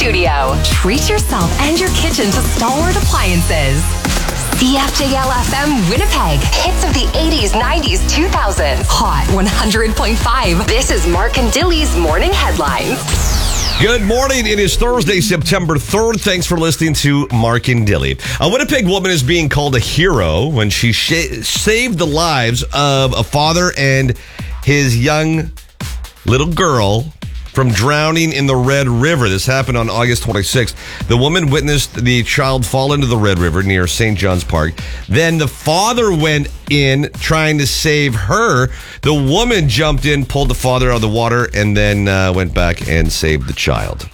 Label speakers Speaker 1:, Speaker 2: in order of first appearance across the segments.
Speaker 1: studio. Treat yourself and your kitchen to stalwart appliances. CFJL FM Winnipeg. Hits of the 80s, 90s, 2000s. Hot 100.5. This is Mark and Dilly's Morning Headlines.
Speaker 2: Good morning. It is Thursday, September 3rd. Thanks for listening to Mark and Dilly. A Winnipeg woman is being called a hero when she saved the lives of a father and his young little girl from drowning in the Red River. This happened on August 26th. The woman witnessed the child fall into the Red River near St. John's Park. Then the father went in trying to save her. The woman jumped in, pulled the father out of the water, and then went back and saved the child.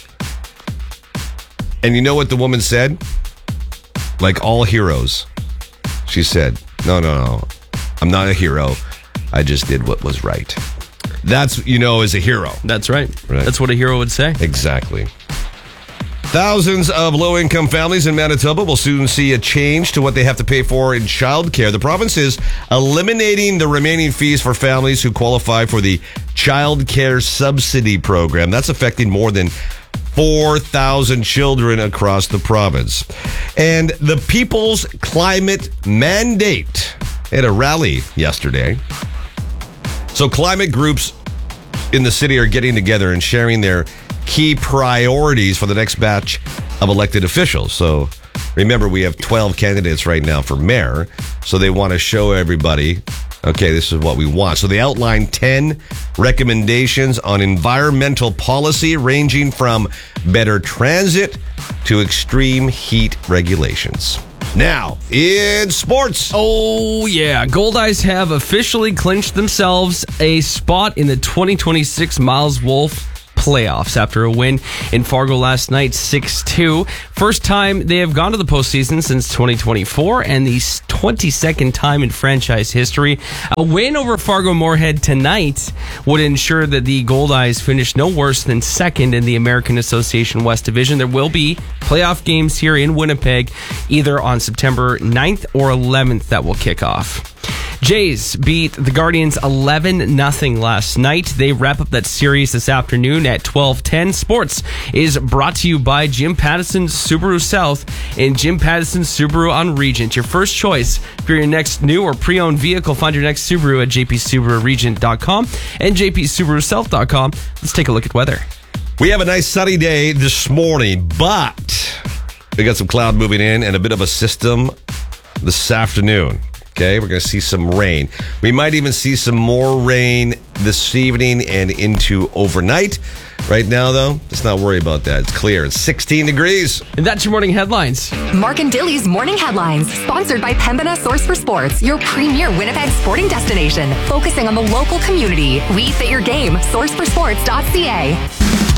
Speaker 2: And you know what the woman said? Like all heroes, she said, no, I'm not a hero. I just did what was right. That's, is a hero.
Speaker 3: That's right. That's what a hero would say.
Speaker 2: Exactly. Thousands of low-income families in Manitoba will soon see a change to what they have to pay for in childcare. The province is eliminating the remaining fees for families who qualify for the Child Care Subsidy Program. That's affecting more than 4,000 children across the province. And the People's Climate Mandate had a rally yesterday. So climate groups in the city are getting together and sharing their key priorities for the next batch of elected officials. So remember, we have 12 candidates right now for mayor. So they want to show everybody, okay, this is what we want. So they outlined 10 recommendations on environmental policy ranging from better transit to extreme heat regulations. Now, in sports.
Speaker 3: Oh, yeah. Goldeyes have officially clinched themselves a spot in the 2026 Miles Wolf playoffs after a win in Fargo last night, 6-2. First time they have gone to the postseason since 2024 and the 22nd time in franchise history. A win over Fargo Moorhead tonight would ensure that the Goldeyes finish no worse than second in the American Association West Division. There will be playoff games here in Winnipeg either on September 9th or 11th that will kick off. Jays beat the Guardians 11-0 last night. They wrap up that series this afternoon at 12:10. Sports is brought to you by Jim Pattison Subaru South and Jim Pattison Subaru on Regent. Your first choice for your next new or pre-owned vehicle. Find your next Subaru at jpsubaruregent.com and jpsubarusouth.com. Let's take a look at weather.
Speaker 2: We have a nice sunny day this morning, but we got some cloud moving in and a bit of a system this afternoon. Okay, we're going to see some rain. We might even see some more rain this evening and into overnight. Right now, though, let's not worry about that. It's clear. It's 16 degrees.
Speaker 3: And that's your morning headlines.
Speaker 1: Mark and Dilly's Morning Headlines, sponsored by Pembina Source for Sports, your premier Winnipeg sporting destination, focusing on the local community. We fit your game. Sourceforsports.ca.